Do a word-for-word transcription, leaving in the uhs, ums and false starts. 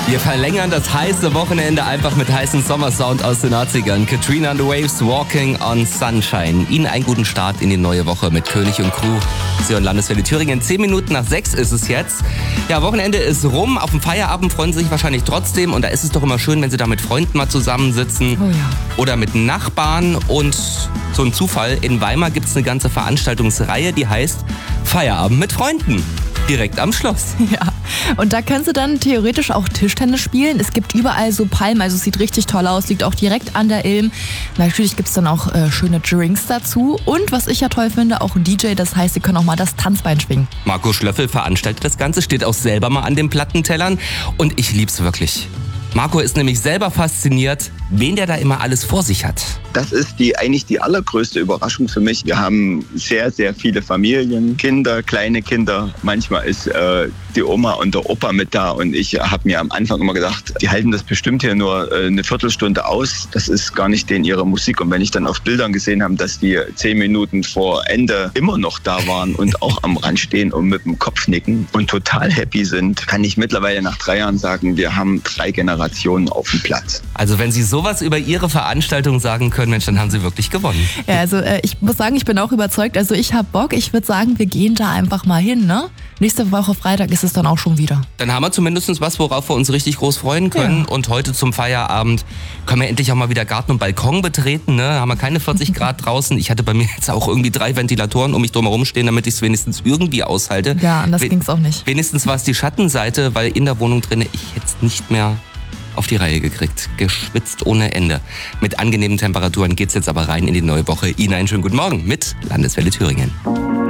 Wir verlängern das heiße Wochenende einfach mit heißem Sommersound aus den achtzigern. Katrina and the Waves, Walking on Sunshine. Ihnen einen guten Start in die neue Woche mit König und Crew. Sie hören Landeswelle Thüringen. Zehn Minuten nach sechs ist es jetzt. Ja, Wochenende ist rum. Auf dem Feierabend freuen Sie sich wahrscheinlich trotzdem. Und da ist es doch immer schön, wenn Sie da mit Freunden mal zusammensitzen. Oh ja. Oder mit Nachbarn. Und so ein Zufall, in Weimar gibt es eine ganze Veranstaltungsreihe, die heißt Feierabend mit Freunden. Direkt am Schloss. Ja, und da können Sie dann theoretisch auch Tischtennis spielen. Es gibt überall so Palmen, also es sieht richtig toll aus, liegt auch direkt an der Ilm. Natürlich gibt es dann auch äh, schöne Drinks dazu und was ich ja toll finde, auch ein D J, das heißt, Sie können auch mal das Tanzbein schwingen. Marco Schlöffel veranstaltet das Ganze, steht auch selber mal an den Plattentellern und ich lieb's wirklich. Marco ist nämlich selber fasziniert, wen der da immer alles vor sich hat. Das ist die eigentlich die allergrößte Überraschung für mich. Wir haben sehr, sehr viele Familien, Kinder, kleine Kinder. Manchmal ist äh, die Oma und der Opa mit da und ich habe mir am Anfang immer gedacht, die halten das bestimmt hier nur äh, eine Viertelstunde aus. Das ist gar nicht denen ihre Musik. Und wenn ich dann auf Bildern gesehen habe, dass die zehn Minuten vor Ende immer noch da waren und auch am Rand stehen und mit dem Kopf nicken und total happy sind, kann ich mittlerweile nach drei Jahren sagen, wir haben drei Generationen auf dem Platz. Also wenn Sie sowas über Ihre Veranstaltung sagen können, Mensch, dann haben Sie wirklich gewonnen. Ja, also äh, ich muss sagen, ich bin auch überzeugt. Also ich habe Bock. Ich würde sagen, wir gehen da einfach mal hin, ne? Nächste Woche Freitag ist es dann auch schon wieder. Dann haben wir zumindest was, worauf wir uns richtig groß freuen können. Ja. Und heute zum Feierabend können wir endlich auch mal wieder Garten und Balkon betreten. Ne? Haben wir keine vierzig Grad draußen. Ich hatte bei mir jetzt auch irgendwie drei Ventilatoren um mich drumherum stehen, damit ich es wenigstens irgendwie aushalte. Ja, anders We- ging's auch nicht. Wenigstens war es die Schattenseite, weil in der Wohnung drin ich hätte es nicht mehr auf die Reihe gekriegt. Geschwitzt ohne Ende. Mit angenehmen Temperaturen geht's jetzt aber rein in die neue Woche. Ihnen einen schönen guten Morgen mit Landeswelle Thüringen.